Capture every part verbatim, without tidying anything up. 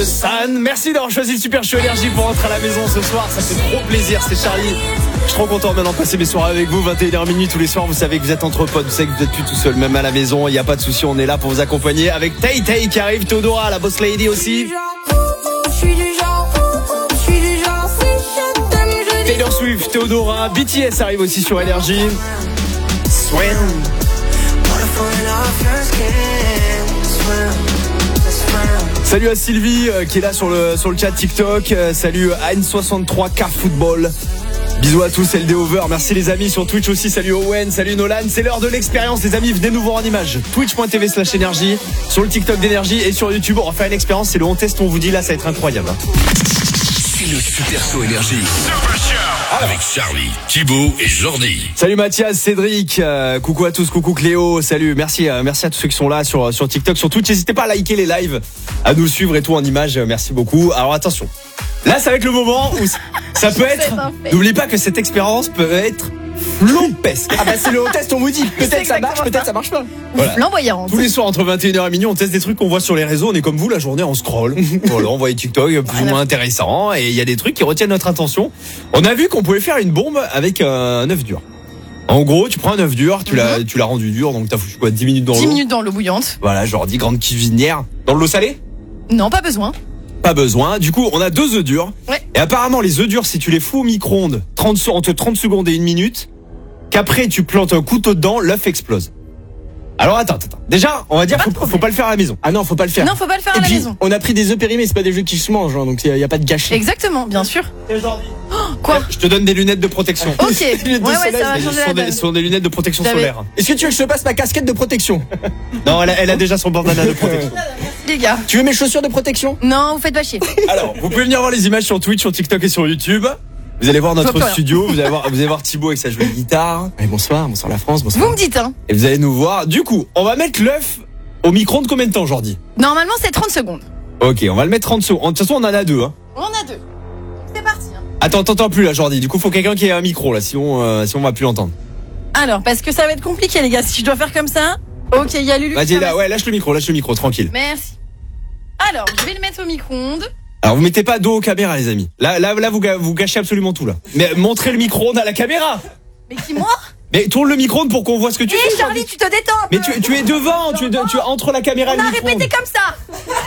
San. Merci d'avoir choisi le Super Show Énergie pour rentrer à la maison ce soir. Ça fait trop plaisir, c'est Charlie. Je suis trop content maintenant de passer mes soirées avec vous. vingt et une heures minuit tous les soirs. Vous savez que vous êtes entre potes. Vous savez que vous êtes plus tout seul, même à la maison. Il n'y a pas de souci, on est là pour vous accompagner. Avec Tay Tay qui arrive, Théodora, la boss lady aussi. Taylor Swift, Théodora, B T S arrive aussi sur Énergie. Swim. Salut à Sylvie euh, qui est là sur le, sur le chat TikTok. Euh, salut à N soixante-trois Car Football. Bisous à tous, L D Over. Merci les amis sur Twitch aussi. Salut Owen, salut Nolan. C'est l'heure de l'expérience les amis. Venez nous voir en image. Twitch.tv slash énergie. Sur le TikTok d'énergie et sur YouTube. On va faire une expérience. C'est le on test on vous dit là. Ça va être incroyable. C'est le Super Show Énergie. Avec Charlie, Thibaut et Jordi. Salut Mathias, Cédric, euh, coucou à tous, coucou Cléo, salut, merci, euh, merci à tous ceux qui sont là sur sur TikTok, sur Twitch. N'hésitez pas à liker les lives, à nous suivre et tout en images. Merci beaucoup. Alors attention, là ça va être le moment où ça peut être. N'oubliez pas que cette expérience peut être flompesque. Ah bah c'est le test, on vous dit. Peut-être ça marche, peut-être ça marche pas. Voilà. Flamboyante. Tous les soirs entre vingt et une heures et minuit, on teste des trucs qu'on voit sur les réseaux. On est comme vous la journée, on scroll. Voilà, on voit les TikTok plus voilà. ou moins intéressants et il y a des trucs qui retiennent notre attention. On a vu qu'on pouvait faire une bombe avec un œuf dur. En gros, tu prends un œuf dur, tu mm-hmm. l'as tu l'as rendu dur, donc t'as foutu quoi, dix minutes dans l'eau. dix minutes dans l'eau bouillante. Voilà, genre dix grande cuisinière. Dans l'eau salée ? Non, pas besoin. Pas besoin. Du coup, on a deux œufs durs. Ouais. Et apparemment, les œufs durs, si tu les fous au micro-ondes trente, entre trente secondes et une minute, qu'après tu plantes un couteau dedans, l'œuf explose. Alors attends, attends. Déjà, on va dire, faut, faut pas le faire à la maison. Ah non, faut pas le faire. Non, faut pas le faire et à la puis, maison. On a pris des œufs périmés, c'est pas des jeux qui se mangent, hein, donc il y, y a pas de gâchis. Exactement, bien sûr. Aujourd'hui. Oh, quoi ? Je te donne des lunettes de protection. Ok. ouais, ouais, ça va changer la donne. Ce sont des lunettes de protection solaire. Est-ce que tu veux que je te passe ma casquette de protection ? Non, elle a, elle a déjà son bandana de protection. Les gars. Tu veux mes chaussures de protection ? Non, vous faites pas chier. Alors, vous pouvez venir voir les images sur Twitch, sur TikTok et sur YouTube. Vous allez voir notre studio, vous allez voir, vous allez voir Thibaut avec sa jolie guitare. Et bonsoir, bonsoir la France, bonsoir. Vous me dites, hein. Et vous allez nous voir. Du coup, on va mettre l'œuf au micro-ondes combien de temps, Jordi ? Normalement, c'est trente secondes. Ok, on va le mettre trente secondes. De toute façon, on en a deux, hein. On en a deux. C'est parti, hein. Attends, t'entends plus là, Jordi. Du coup, faut quelqu'un qui ait un micro là, sinon, euh, sinon on va plus l'entendre. Alors, parce que ça va être compliqué, les gars. Si je dois faire comme ça. Ok, il y a Lulu. Vas-y, là, ouais, lâche le micro, lâche le micro, tranquille. Merci. Alors, je vais le mettre au micro-ondes. Alors vous mettez pas dos aux caméras les amis. Là là là vous vous gâchez absolument tout là. Mais montrez le micro-ondes à la caméra. Mais qui moi ? Mais tourne le micro-ondes pour qu'on voit ce que tu hey, fais. Charlie, tu te détends. Mais tu tu es devant, tu es de, tu es entre la caméra et le micro-ondes. On a répété comme ça.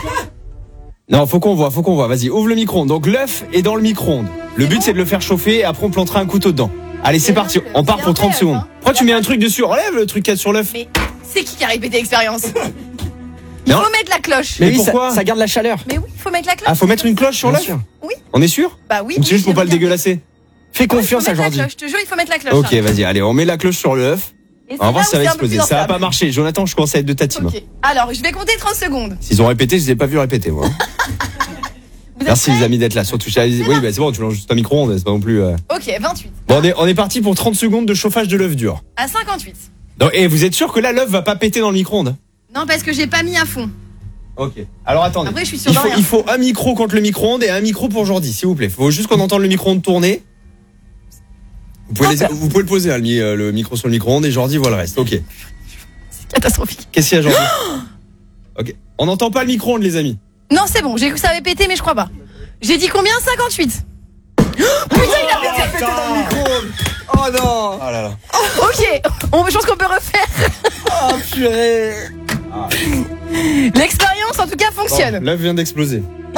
Non, faut qu'on voit, faut qu'on voit. Vas-y, ouvre le micro-ondes. Donc l'œuf est dans le micro-ondes. Le but c'est de le faire chauffer et après on plantera un couteau dedans. Allez, c'est parti. On part pour trente secondes. Pourquoi tu mets un truc dessus ? Enlève le truc qu'il y a sur l'œuf. Mais c'est qui qui a répété l'expérience ? Il non. faut mettre la cloche. Mais, mais oui, pourquoi ? ça, ça garde la chaleur. Mais oui, il faut mettre la cloche. Ah, faut mettre une cloche sur l'œuf ? Oui. On est sûr ? Bah oui. Donc c'est juste pour pas le dégueulasser. Fais confiance à Jordi. Je te jure, il faut mettre la cloche. Ok, vas-y, allez, on met la cloche sur l'œuf. On va voir si ça va exploser. Ça va pas marcher. Jonathan, je commence à être de ta team. Ok. Alors, je vais compter trente secondes. S'ils ont répété, je les ai pas vus répéter, moi. Merci les amis d'être là. Surtout, oui, bah c'est bon, tu lances juste un micro-ondes, c'est pas non plus. Euh... Ok, vingt-huit. Bon, on est, on est parti pour trente secondes de chauffage de l'œuf dur. À cinquante-huit. Donc, et vous êtes sûr que là, l'œuf va pas péter dans le micro-ondes ? Non, parce que j'ai pas mis à fond. Ok. Alors attendez. Après, je suis sûr il, faut, rien. il faut un micro contre le micro-ondes et un micro pour Jordi, s'il vous plaît. Il faut juste qu'on entende le micro-ondes tourner. Vous pouvez, les, vous pouvez le poser, hein, le, le micro sur le micro-ondes et Jordi voit le reste. Ok. C'est catastrophique. Qu'est-ce qu'il y a, Jordi ? Ok. On n'entend pas le micro-ondes, les amis. Non, c'est bon. J'ai cru que ça avait pété, mais je crois pas. J'ai dit combien ? cinquante-huit. Putain, il a pété, pété dans le micro-ondes. Oh non. Oh là là. Ok. On, je pense qu'on peut refaire. Oh purée. Ah. L'expérience, en tout cas, fonctionne. Bon, l'œuf vient d'exploser.